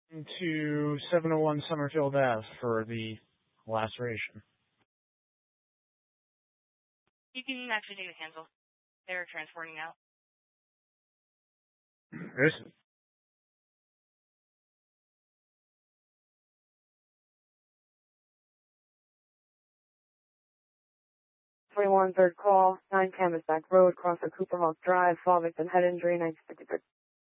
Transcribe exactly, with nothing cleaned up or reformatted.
to seven oh one Summerfield Ave for the laceration. You can actually take the cancel. They're transporting out. This twenty-one, third call, nine Canvasback Road, Crossroad Cooper Hawk Drive, fall victim head injury, nineteen fifty-six.